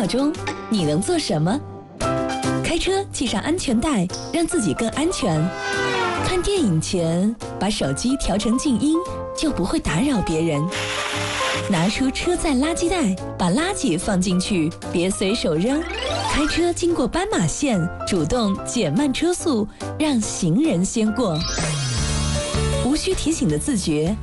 秒钟，你能做什么？开车系上安全带，让自己更安全。看电影前，把手机调成静音，就不会打扰别人。拿出车载垃圾袋，把垃圾放进去，别随手扔。开车经过斑马线，主动减慢车速，让行人先过。无需提醒的自觉，